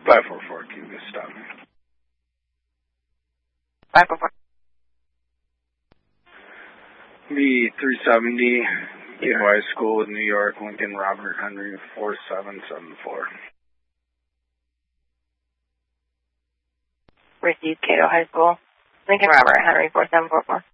544 Cuba, stop. 544. The 370 Cato High School with New York, Lincoln Robert Henry 4774. Received Cato High School, Lincoln Robert Henry 4744.